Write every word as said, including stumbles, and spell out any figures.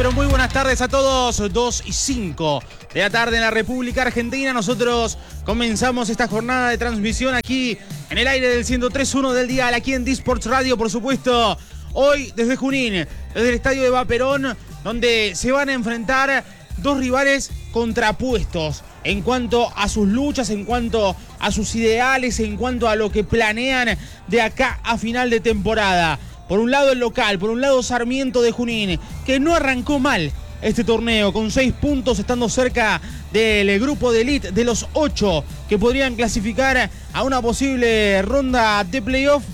Pero muy buenas tardes a todos, dos y cinco de la tarde en la República Argentina. Nosotros comenzamos esta jornada de transmisión aquí en el aire del ciento tres punto uno del dial, aquí en D-Sports Radio, por supuesto. Hoy desde Junín, desde el estadio de Eva Perón, donde se van a enfrentar dos rivales contrapuestos en cuanto a sus luchas, en cuanto a sus ideales, en cuanto a lo que planean de acá a final de temporada. Por un lado el local, por un lado Sarmiento de Junín, que no arrancó mal este torneo, con seis puntos, estando cerca del grupo de elite de los ocho que podrían clasificar a una posible ronda de playoff.